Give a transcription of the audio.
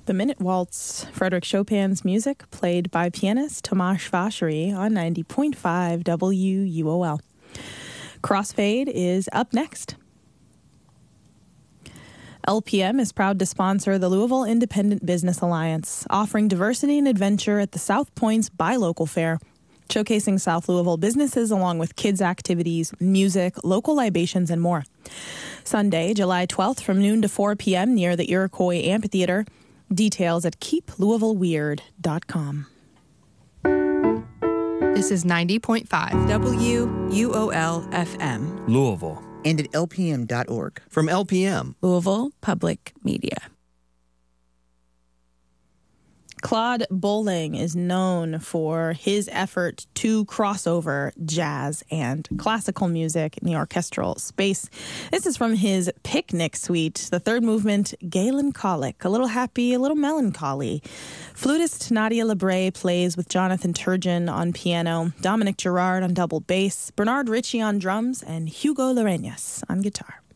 The Minute Waltz, Frédéric Chopin's music, played by pianist Tomáš Vachery on 90.5 WUOL. Crossfade is up next. LPM is proud to sponsor the Louisville Independent Business Alliance, offering diversity and adventure at the South Point's Buy Local Fair, showcasing South Louisville businesses along with kids' activities, music, local libations, and more. Sunday, July 12th from noon to 4 p.m. near the Iroquois Amphitheater. Details at keeplouisvilleweird.com. This is 90.5 WUOL FM. Louisville. And at lpm.org. From LPM. Louisville Public Media. Claude Bolling is known for his effort to cross over jazz and classical music in the orchestral space. This is from his Picnic Suite, the third movement, Galen Colic, a little happy, a little melancholy. Flutist Nadia Lebre plays with Jonathan Turgeon on piano, Dominic Gerard on double bass, Bernard Ritchie on drums, and Hugo Larenas on guitar.